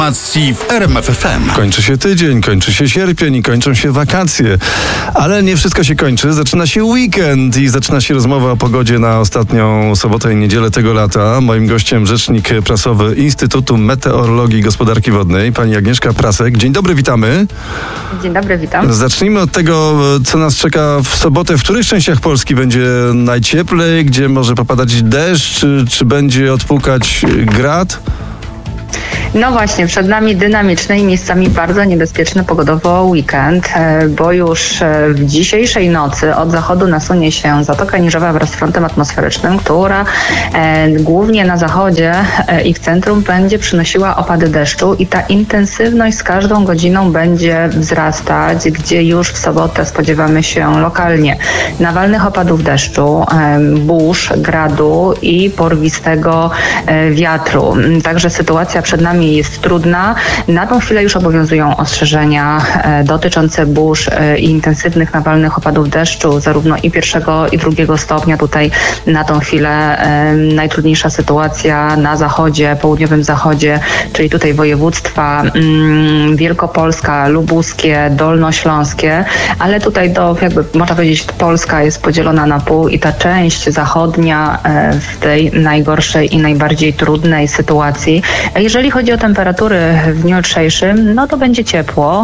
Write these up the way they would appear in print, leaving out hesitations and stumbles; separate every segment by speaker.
Speaker 1: Informacji w RMF FM.
Speaker 2: Kończy się tydzień, kończy się sierpień i kończą się wakacje. Ale nie wszystko się kończy. Zaczyna się weekend i zaczyna się rozmowa o pogodzie na ostatnią sobotę i niedzielę tego lata. Moim gościem rzecznik prasowy Instytutu Meteorologii i Gospodarki Wodnej, pani Agnieszka Prasek. Dzień dobry, witamy.
Speaker 3: Dzień dobry, witam.
Speaker 2: Zacznijmy od tego, co nas czeka w sobotę. W których częściach Polski będzie najcieplej? Gdzie może popadać deszcz? Czy będzie odpukać grad?
Speaker 3: No właśnie, przed nami dynamiczny i miejscami bardzo niebezpieczny pogodowo weekend, bo już w dzisiejszej nocy od zachodu nasunie się Zatoka Niżowa wraz z frontem atmosferycznym, która głównie na zachodzie i w centrum będzie przynosiła opady deszczu i ta intensywność z każdą godziną będzie wzrastać, gdzie już w sobotę spodziewamy się lokalnie nawalnych opadów deszczu, burz, gradu i porwistego wiatru. Także sytuacja przed nami jest trudna. Na tą chwilę już obowiązują ostrzeżenia dotyczące burz i intensywnych nawalnych opadów deszczu, zarówno i pierwszego, i drugiego stopnia. Tutaj na tą chwilę najtrudniejsza sytuacja na zachodzie, południowym zachodzie, czyli tutaj województwa Wielkopolska, lubuskie, dolnośląskie, ale tutaj jakby można powiedzieć, Polska jest podzielona na pół i ta część zachodnia w tej najgorszej i najbardziej trudnej sytuacji. Jeżeli chodzi o temperatury w dniu jutrzejszym, no to będzie ciepło.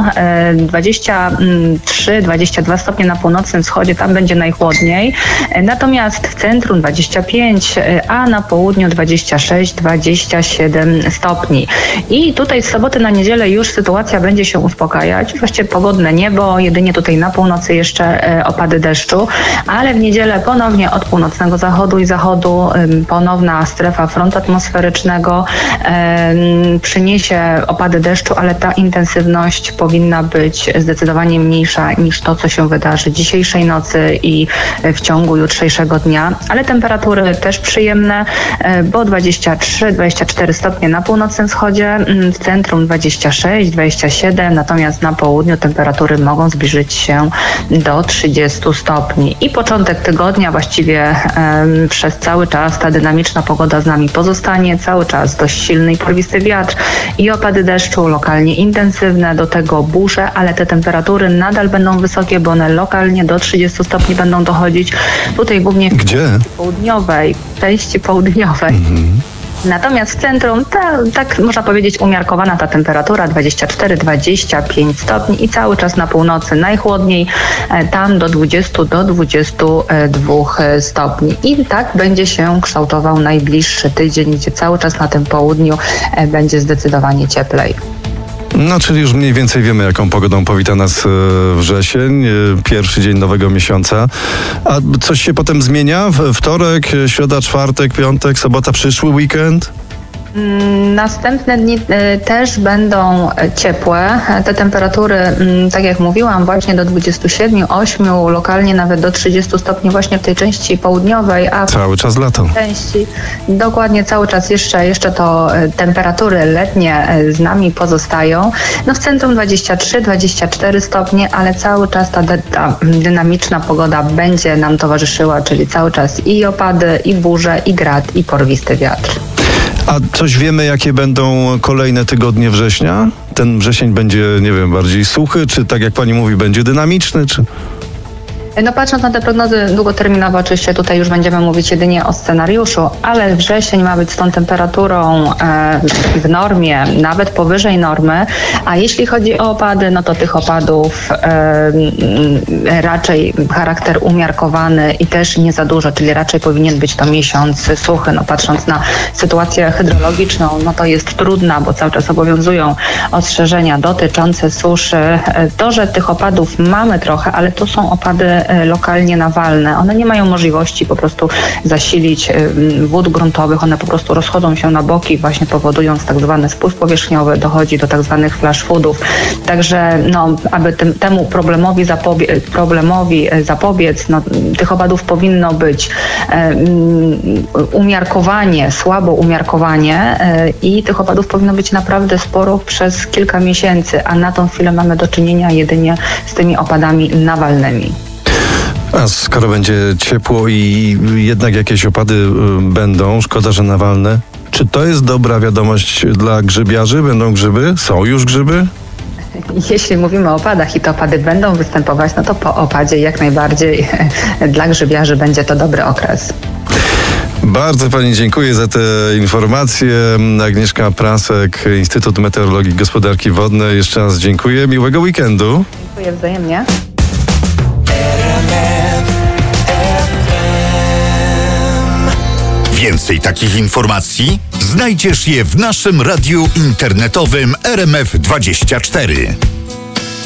Speaker 3: 23-22 stopnie na północnym wschodzie, tam będzie najchłodniej. Natomiast w centrum 25, a na południu 26-27 stopni. I tutaj z soboty na niedzielę już sytuacja będzie się uspokajać. Właściwie pogodne niebo, jedynie tutaj na północy jeszcze opady deszczu, ale w niedzielę ponownie od północnego zachodu i zachodu ponowna strefa frontu atmosferycznego przyniesie opady deszczu, ale ta intensywność powinna być zdecydowanie mniejsza niż to, co się wydarzy dzisiejszej nocy i w ciągu jutrzejszego dnia. Ale temperatury też przyjemne, bo 23-24 stopnie na północnym wschodzie, w centrum 26-27, natomiast na południu temperatury mogą zbliżyć się do 30 stopni. I początek tygodnia właściwie przez cały czas ta dynamiczna pogoda z nami pozostanie, cały czas dość silny i porwisty wiatr i opady deszczu lokalnie intensywne, do tego burze, ale te temperatury nadal będą wysokie, bo one lokalnie do 30 stopni będą dochodzić. Tutaj głównie w części południowej. Natomiast w centrum, tak można powiedzieć, umiarkowana ta temperatura 24-25 stopni i cały czas na północy najchłodniej, tam do 20-22 stopni. I tak będzie się kształtował najbliższy tydzień, gdzie cały czas na tym południu będzie zdecydowanie cieplej.
Speaker 2: No, czyli już mniej więcej wiemy, jaką pogodą powita nas wrzesień, pierwszy dzień nowego miesiąca. A coś się potem zmienia? Wtorek, środa, czwartek, piątek, sobota, przyszły weekend?
Speaker 3: Następne dni też będą ciepłe. Te temperatury, tak jak mówiłam, właśnie do 27-8, lokalnie nawet do 30 stopni właśnie w tej części południowej. A
Speaker 2: cały czas lato.
Speaker 3: Części, dokładnie cały czas jeszcze to temperatury letnie z nami pozostają. No w centrum 23-24 stopnie, ale cały czas ta dynamiczna pogoda będzie nam towarzyszyła, czyli cały czas i opady, i burze, i grad, i porwisty wiatr.
Speaker 2: A coś wiemy, jakie będą kolejne tygodnie września? Ten wrzesień będzie, nie wiem, bardziej suchy, czy tak jak pani mówi, będzie dynamiczny, czy...
Speaker 3: No patrząc na te prognozy długoterminowe, oczywiście tutaj już będziemy mówić jedynie o scenariuszu, ale wrzesień ma być z tą temperaturą w normie, nawet powyżej normy, a jeśli chodzi o opady, no to tych opadów raczej charakter umiarkowany i też nie za dużo, czyli raczej powinien być to miesiąc suchy. No patrząc na sytuację hydrologiczną, no to jest trudna, bo cały czas obowiązują ostrzeżenia dotyczące suszy. To, że tych opadów mamy trochę, ale to są opady lokalnie nawalne. One nie mają możliwości po prostu zasilić wód gruntowych, one po prostu rozchodzą się na boki, właśnie powodując tak zwany spływ powierzchniowy, dochodzi do tak zwanych flash floodów. Także aby temu problemowi zapobiec, tych opadów powinno być słabo umiarkowanie i tych opadów powinno być naprawdę sporo przez kilka miesięcy, a na tą chwilę mamy do czynienia jedynie z tymi opadami nawalnymi.
Speaker 2: A skoro będzie ciepło i jednak jakieś opady będą, szkoda, że nawalne, Czy to jest dobra wiadomość dla grzybiarzy? Będą grzyby? Są już grzyby?
Speaker 3: Jeśli mówimy o opadach i te opady będą występować, no to po opadzie jak najbardziej dla grzybiarzy będzie to dobry okres.
Speaker 2: Bardzo pani dziękuję za te informacje. Agnieszka Prasek, Instytut Meteorologii i Gospodarki Wodnej. Jeszcze raz dziękuję. Miłego weekendu.
Speaker 3: Dziękuję wzajemnie.
Speaker 1: Więcej takich informacji znajdziesz je w naszym radiu internetowym RMF24.